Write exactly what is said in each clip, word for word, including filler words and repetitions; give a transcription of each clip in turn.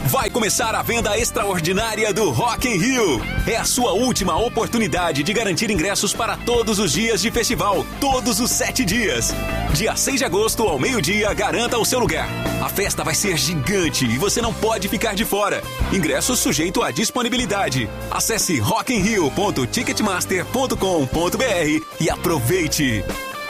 Vai começar a venda extraordinária do Rock in Rio. É a sua última oportunidade de garantir ingressos para todos os dias de festival, todos os sete dias. Dia seis de agosto ao meio-dia, garanta o seu lugar. A festa vai ser gigante e você não pode ficar de fora. Ingressos sujeito à disponibilidade. Acesse rock in rio ponto ticketmaster ponto com ponto b r e aproveite.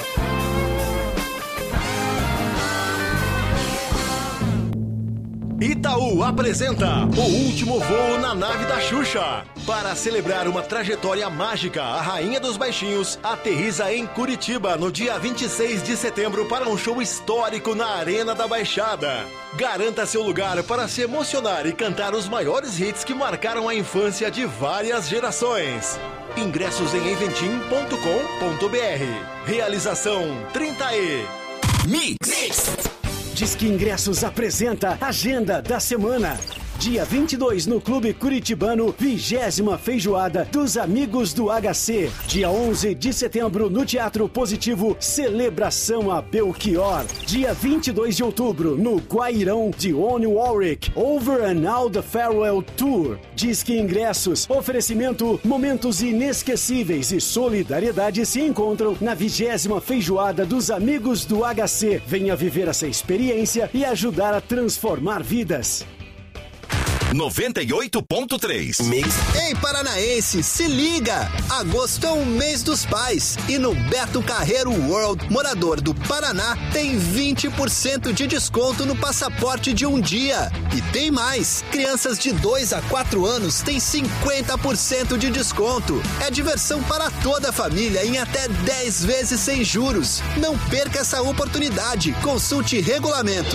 Itaú apresenta O Último Voo na Nave da Xuxa. Para celebrar uma trajetória mágica, a Rainha dos Baixinhos aterriza em Curitiba no dia vinte e seis de setembro para um show histórico na Arena da Baixada. Garanta seu lugar para se emocionar e cantar os maiores hits que marcaram a infância de várias gerações. Ingressos em eventim ponto com ponto b r. Realização trinta e. Mix! Mix. Disque Ingressos apresenta Agenda da Semana. Dia vinte e dois no Clube Curitibano, vigésima feijoada dos Amigos do H C. Dia onze de setembro no Teatro Positivo, celebração a Belchior. Dia vinte e dois de outubro no Guairão, Dionne Warwick, Over and Out the Farewell Tour. Disque Ingressos, oferecimento, momentos inesquecíveis e solidariedade se encontram na vigésima feijoada dos Amigos do H C. Venha viver essa experiência e ajudar a transformar vidas. noventa e oito ponto três Mix. Ei, paranaense, se liga! Agosto é o mês dos pais e no Beto Carreiro World, morador do Paraná, tem vinte por cento de desconto no passaporte de um dia. E tem mais! Crianças de dois a quatro anos têm cinquenta por cento de desconto. É diversão para toda a família em até dez vezes sem juros. Não perca essa oportunidade. Consulte regulamento.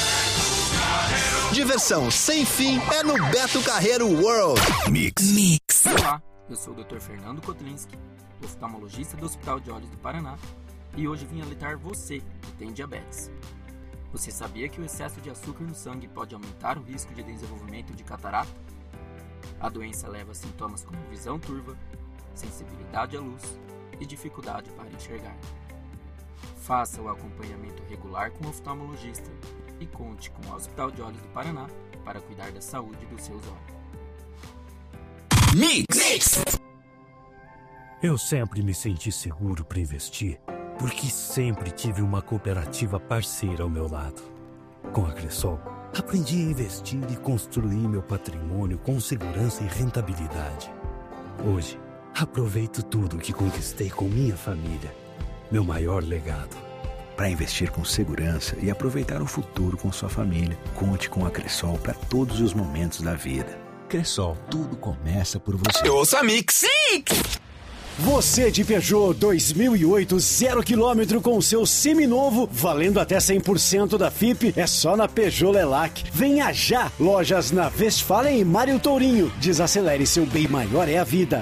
Diversão sem fim é no Beto Carreiro World. Mix. Mix. Olá, eu sou o doutor Fernando Kotlinski, oftalmologista do Hospital de Olhos do Paraná, e hoje vim alertar você que tem diabetes. Você sabia que o excesso de açúcar no sangue pode aumentar o risco de desenvolvimento de catarata? A doença leva a sintomas como visão turva, sensibilidade à luz e dificuldade para enxergar. Faça o acompanhamento regular com o oftalmologista e conte com o Hospital de Olhos do Paraná para cuidar da saúde dos seus olhos. Mix! Mix. Eu sempre me senti seguro para investir, porque sempre tive uma cooperativa parceira ao meu lado. Com a Cressol, aprendi a investir e construir meu patrimônio com segurança e rentabilidade. Hoje, aproveito tudo que conquistei com minha família, meu maior legado. Para investir com segurança e aproveitar o futuro com sua família, conte com a Cressol para todos os momentos da vida. Cressol, tudo começa por você. Eu ouço a Mix. Mix! Você de Peugeot dois mil e oito, zero quilômetro com seu seminovo, valendo até cem por cento da F I P, é só na Peugeot Lelac. Venha já! Lojas na Westfalen e Mário Tourinho. Desacelere, seu bem maior é a vida.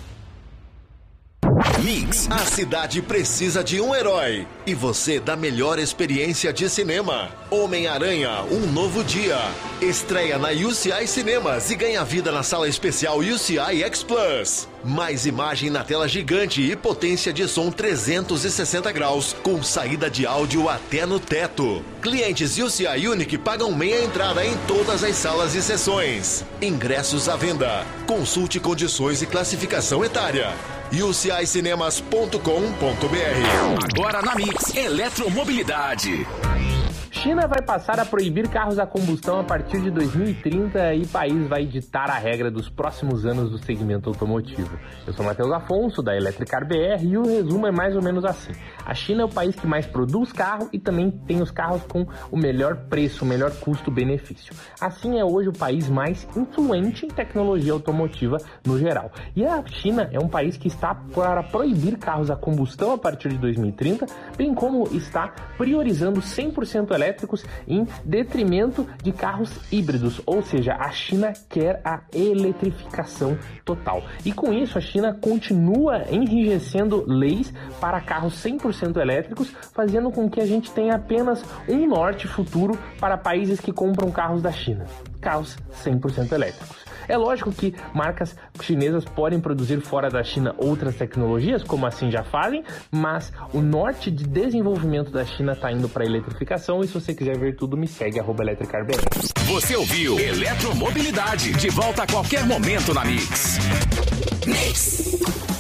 Mix. A cidade precisa de um herói e você da melhor experiência de cinema. Homem-Aranha, um novo dia. Estreia na U C I Cinemas e ganha vida na sala especial U C I X Plus. Mais imagem na tela gigante e potência de som trezentos e sessenta graus, com saída de áudio até no teto. Clientes U C I Unique pagam meia entrada em todas as salas e sessões. Ingressos à venda. Consulte condições e classificação etária. u c i cinemas ponto com ponto b r. Agora na Mix, eletromobilidade. China vai passar a proibir carros a combustão a partir de dois mil e trinta e o país vai ditar a regra dos próximos anos do segmento automotivo. Eu sou Matheus Afonso, da Electricar B R, e o resumo é mais ou menos assim. A China é o país que mais produz carro e também tem os carros com o melhor preço, o melhor custo-benefício. Assim é hoje o país mais influente em tecnologia automotiva no geral. E a China é um país que está para proibir carros a combustão a partir de dois mil e trinta, bem como está priorizando cem por cento elétricos em detrimento de carros híbridos, ou seja, a China quer a eletrificação total. E com isso a China continua enrijecendo leis para carros cem por cento elétricos, fazendo com que a gente tenha apenas um norte futuro para países que compram carros da China, carros cem por cento elétricos. É lógico que marcas chinesas podem produzir fora da China outras tecnologias, como assim já fazem, mas o norte de desenvolvimento da China está indo para a eletrificação, e se você quiser ver tudo, me segue, arroba eletricarbr. Você ouviu Eletromobilidade, de volta a qualquer momento na Mix. Mix.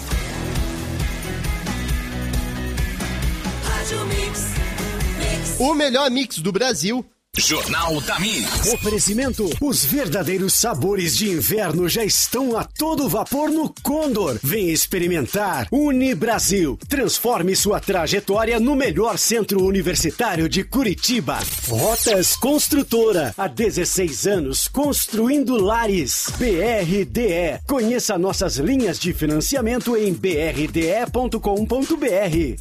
O melhor mix do Brasil. Jornal da Mix. Oferecimento: os verdadeiros sabores de inverno já estão a todo vapor no Condor. Vem experimentar. Unibrasil. Transforme sua trajetória no melhor centro universitário de Curitiba. Rotas Construtora. Há dezesseis anos construindo lares. B R D E. Conheça nossas linhas de financiamento em b r d e ponto com ponto b r.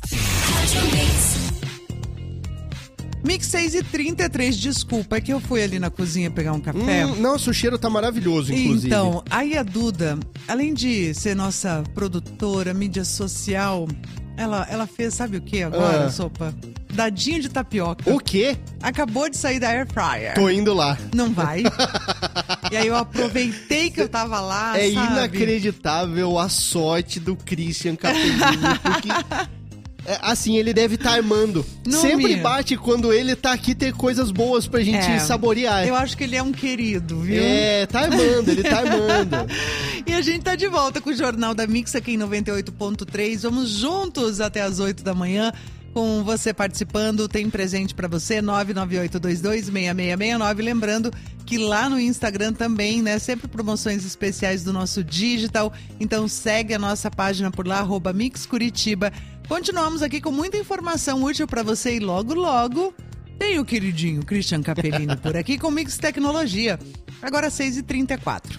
Mix seis e trinta e três, desculpa, é que eu fui ali na cozinha pegar um café. Hum, nossa, o cheiro tá maravilhoso, inclusive. Então, aí a Duda, além de ser nossa produtora, mídia social, ela, ela fez, sabe o que agora, ah. Sopa? Dadinho de tapioca. O quê? Acabou de sair da Air Fryer. Tô indo lá. Não vai? E aí eu aproveitei que eu tava lá, É sabe? inacreditável a sorte do Christian Capellini, porque... É, assim, ele deve estar tá armando. Não, Sempre minha. bate quando ele tá aqui ter coisas boas pra gente É, saborear. Eu acho que ele é um querido, viu? É, tá armando, ele tá armando. E a gente tá de volta com o Jornal da Mix aqui em noventa e oito ponto três. Vamos juntos até as oito da manhã. Com você participando, tem presente pra você, nove nove oito dois dois seis seis seis nove. Lembrando que lá no Instagram também, né, sempre promoções especiais do nosso digital. Então segue a nossa página por lá, arroba Mix Curitiba. Continuamos aqui com muita informação útil pra você e logo, logo tem o queridinho Christian Capellini por aqui com Mix Tecnologia. Agora seis e trinta e quatro.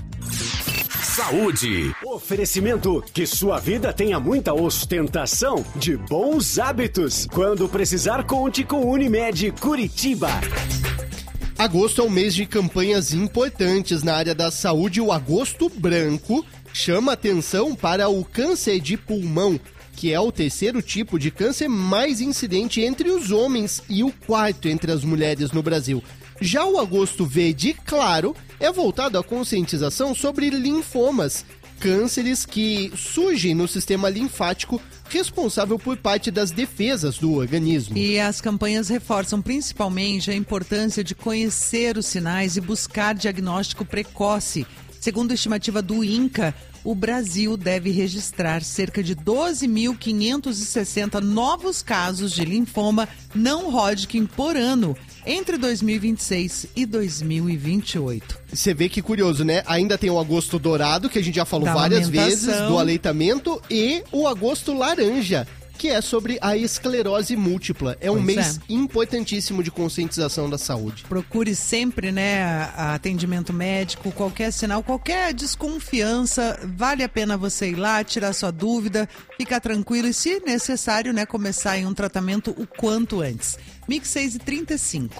Saúde. Oferecimento: que sua vida tenha muita ostentação de bons hábitos. Quando precisar, conte com Unimed Curitiba. Agosto é um mês de campanhas importantes na área da saúde. O Agosto Branco chama atenção para o câncer de pulmão, que é o terceiro tipo de câncer mais incidente entre os homens e o quarto entre as mulheres no Brasil. Já o Agosto Verde Claro é voltado à conscientização sobre linfomas, cânceres que surgem no sistema linfático, responsável por parte das defesas do organismo. E as campanhas reforçam principalmente a importância de conhecer os sinais e buscar diagnóstico precoce. Segundo a estimativa do INCA, o Brasil deve registrar cerca de doze mil quinhentos e sessenta novos casos de linfoma não Hodgkin por ano, entre dois mil e vinte e seis e dois mil e vinte e oito. Você vê que curioso, né? Ainda tem o Agosto Dourado, que a gente já falou Da várias alimentação. vezes, do aleitamento, e o Agosto Laranja, que é sobre a esclerose múltipla. É um Pois mês é. importantíssimo de conscientização da saúde. Procure sempre, né, a- atendimento médico, qualquer sinal, qualquer desconfiança, vale a pena você ir lá, tirar sua dúvida, ficar tranquilo e, se necessário, né, começar em um tratamento o quanto antes. Mix seis e trinta e cinco.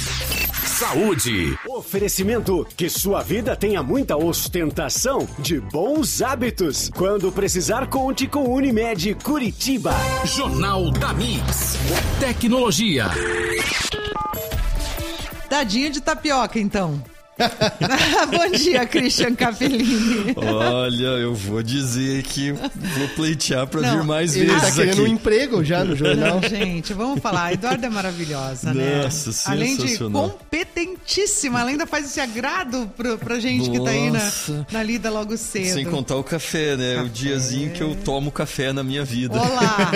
Saúde. Oferecimento: que sua vida tenha muita ostentação de bons hábitos. Quando precisar, conte com Unimed Curitiba. Jornal da Mix. Tecnologia. Dadinho de tapioca, então. Bom dia, Christian Capellini. Olha, eu vou dizer que vou pleitear pra Não, vir mais Ele vezes tá querendo um aqui. emprego já no jornal. Não, gente, vamos falar. A Eduarda é maravilhosa, né? Nossa, Além de sensacional. competentíssima, ela ainda faz esse agrado pra, pra gente que tá aí na, Nossa. na lida logo cedo. Sem contar o café, né? O diazinho que eu tomo café na minha vida. Olá!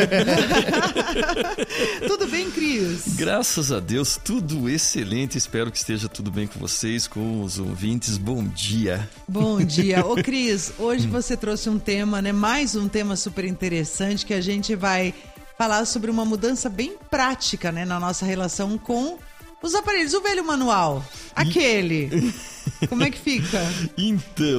Tudo bem, Cris? Graças a Deus, tudo excelente. Espero que esteja tudo bem com vocês, com os ouvintes. Bom dia. Bom dia. Ô, Cris, hoje você trouxe um tema, né? Mais um tema super interessante que a gente vai falar sobre uma mudança bem prática, né? Na nossa relação com os aparelhos. O velho manual. Aquele. Como é que fica? Então,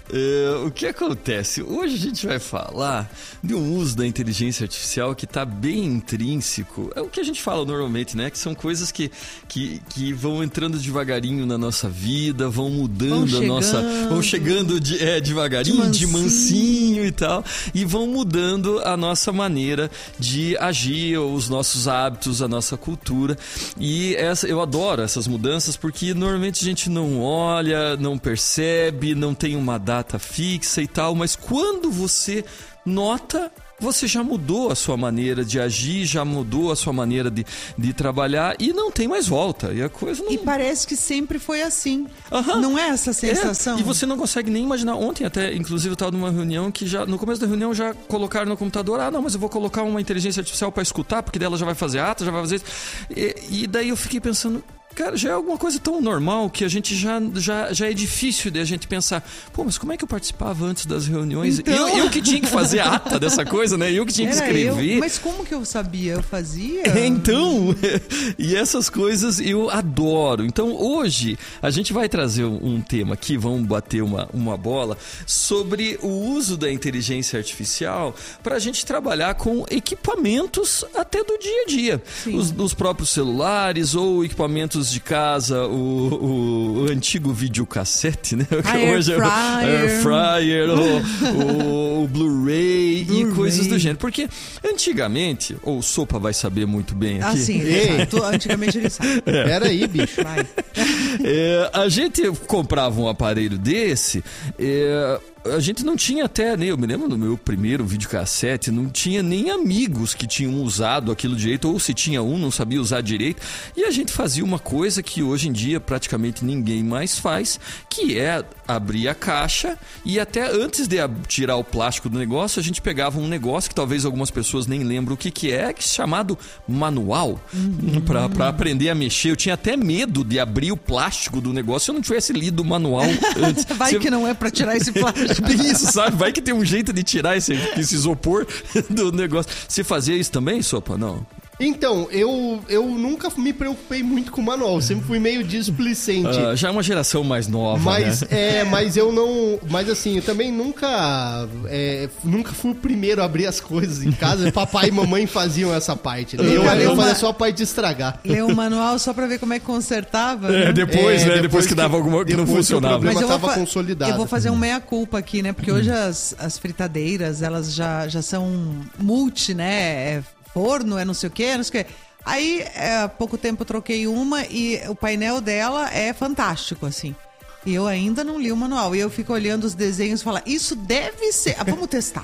É, o que acontece? Hoje a gente vai falar de um uso da inteligência artificial que está bem intrínseco. É o que a gente fala normalmente, né? Que são coisas que, que, que vão entrando devagarinho na nossa vida, vão mudando vão a nossa... Vão chegando de, é, devagarinho, de mansinho. de mansinho e tal, e vão mudando a nossa maneira de agir, os nossos hábitos, a nossa cultura. E essa, eu adoro essas mudanças porque normalmente a gente não olha, não percebe, não tem uma data fixa e tal, mas quando você nota, você já mudou a sua maneira de agir, já mudou a sua maneira de, de trabalhar e não tem mais volta. E a coisa não... E parece que sempre foi assim. Uhum. Não é essa sensação? É, e você não consegue nem imaginar. Ontem até, inclusive, eu estava numa reunião que já, no começo da reunião já colocaram no computador, ah, não, mas eu vou colocar uma inteligência artificial para escutar, porque dela já vai fazer ata, já vai fazer isso. E, e daí eu fiquei pensando... Cara, já é alguma coisa tão normal que a gente já, já, já é difícil de a gente pensar, pô, mas como é que eu participava antes das reuniões? Então... Eu, eu que tinha que fazer a ata dessa coisa, né? Eu que tinha que Era escrever. Eu... Mas como que eu sabia? Eu fazia? É, então, e essas coisas eu adoro. Então, hoje, a gente vai trazer um, um tema aqui, vamos bater uma, uma bola, sobre o uso da inteligência artificial para a gente trabalhar com equipamentos até do dia a dia. Os, os próprios celulares ou equipamentos de casa, o, o, o antigo videocassete, né? Air Hoje fryer, air fryer o, o, o Blu-ray Blu e coisas do gênero. Porque antigamente, ou o Sopa vai saber muito bem aqui. Ah, sim, ele sabe. Antigamente ele sabe. É. Peraí, bicho. Vai. É, a gente comprava um aparelho desse... É, a gente não tinha até, né, eu me lembro no meu primeiro videocassete, não tinha nem amigos que tinham usado aquilo direito, ou se tinha um, não sabia usar direito, e a gente fazia uma coisa que hoje em dia praticamente ninguém mais faz, que é abrir a caixa e até antes de tirar o plástico do negócio, a gente pegava um negócio que talvez algumas pessoas nem lembram o que que é, que é chamado manual, uhum. pra, pra aprender a mexer. Eu tinha até medo de abrir o plástico do negócio se eu não tivesse lido o manual antes. Vai Você... que não é pra tirar esse plástico. Isso, sabe? Vai que tem um jeito de tirar esse, esse isopor do negócio. Você fazia isso também, Sopa? Não? Então, eu, eu nunca me preocupei muito com o manual, sempre fui meio displicente. Uh, já é uma geração mais nova, mas, né? É, mas eu não... Mas assim, eu também nunca... É, nunca fui o primeiro a abrir as coisas em casa. Papai e mamãe faziam essa parte, né? Eu, eu fazia só a parte de estragar. Leu o manual só pra ver como é que consertava. É, né? depois, é, né? Depois, depois que, que dava alguma que não funcionava. Que o problema tava consolidado. Eu vou fazer um meia-culpa aqui, né? Porque hoje as, as fritadeiras, elas já, já são multi, né? É forno, é não sei o quê, não sei o quê. Aí, há pouco tempo eu troquei uma e o painel dela é fantástico, assim. E eu ainda não li o manual. E eu fico olhando os desenhos e falo, isso deve ser... Ah, vamos testar.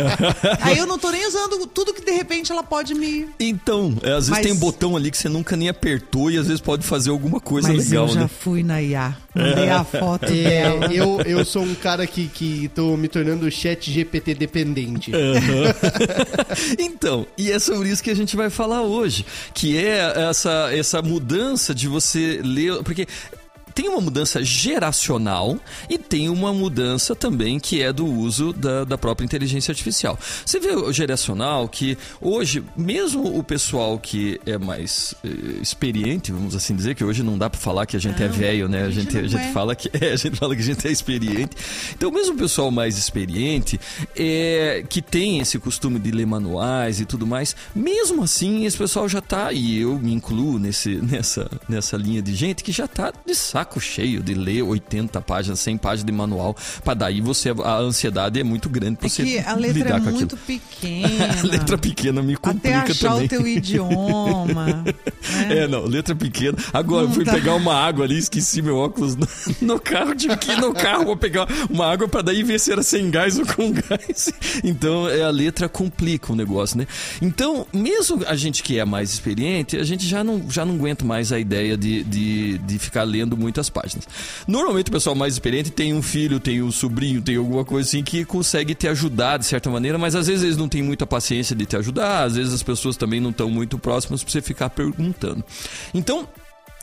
Aí eu não tô nem usando tudo que de repente ela pode me... Então, é, às vezes Mas... tem um botão ali que você nunca nem apertou e às vezes pode fazer alguma coisa Mas legal, eu já né? fui na I A. Mandei a foto É, dela. eu, eu sou um cara que, que tô me tornando chat G P T dependente. Uhum. Então, e é sobre isso que a gente vai falar hoje, que é essa, essa mudança de você ler... Porque... tem uma mudança geracional e tem uma mudança também que é do uso da, da própria inteligência artificial. Você vê o geracional que hoje, mesmo o pessoal que é mais eh, experiente, vamos assim dizer, que hoje não dá pra falar que a gente não, é velho, né? A gente, a gente, é. fala que, é, a gente fala que a gente é experiente. Então, mesmo o pessoal mais experiente, é, que tem esse costume de ler manuais e tudo mais, mesmo assim, esse pessoal já tá, e eu me incluo nesse, nessa, nessa linha de gente que já tá de saco cheio de ler oitenta páginas, cem páginas de manual, para daí você, a ansiedade é muito grande para é você que a letra lidar é com muito aquilo. pequena. A letra pequena me complica Até achar também. o teu idioma. Né? É, não, letra pequena. Agora, não fui tá. pegar uma água ali, esqueci meu óculos no, no carro, tive que ir no carro, vou pegar uma água para daí ver se era sem gás ou com gás. Então, é, a letra complica o negócio, né? Então, mesmo a gente que é mais experiente, a gente já não, já não aguenta mais a ideia de, de, de ficar lendo muitas páginas. Normalmente o pessoal mais experiente tem um filho, tem um sobrinho, tem alguma coisa assim que consegue te ajudar de certa maneira, mas às vezes eles não têm muita paciência de te ajudar, às vezes as pessoas também não estão muito próximas para você ficar perguntando. Então,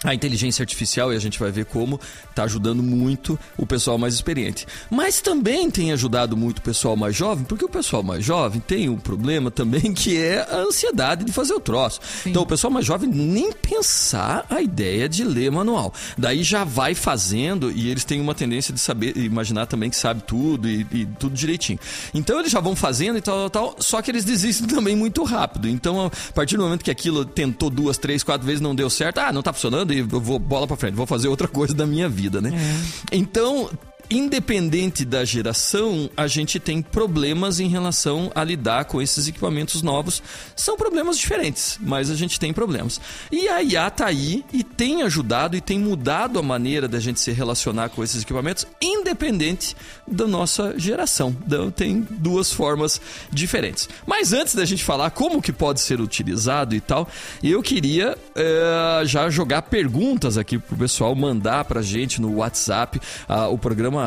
a inteligência artificial, e a gente vai ver como está ajudando muito o pessoal mais experiente. Mas também tem ajudado muito o pessoal mais jovem, porque o pessoal mais jovem tem um problema também, que é a ansiedade de fazer o troço. Sim. Então o pessoal mais jovem nem pensar a ideia de ler manual. Daí já vai fazendo, e eles têm uma tendência de saber, imaginar também que sabe tudo e, e tudo direitinho. Então eles já vão fazendo e tal, tal, tal, só que eles desistem também muito rápido. Então a partir do momento que aquilo tentou duas, três, quatro vezes, não deu certo, ah, não tá funcionando, e eu vou bola pra frente, vou fazer outra coisa da minha vida, né? É. Então, independente da geração, a gente tem problemas em relação a lidar com esses equipamentos novos. São problemas diferentes, mas a gente tem problemas. E a I A tá aí e tem ajudado e tem mudado a maneira da gente se relacionar com esses equipamentos, independente da nossa geração. Então, tem duas formas diferentes. Mas antes da gente falar como que pode ser utilizado e tal, eu queria é, já jogar perguntas aqui pro pessoal mandar pra gente no WhatsApp. Ah, o programa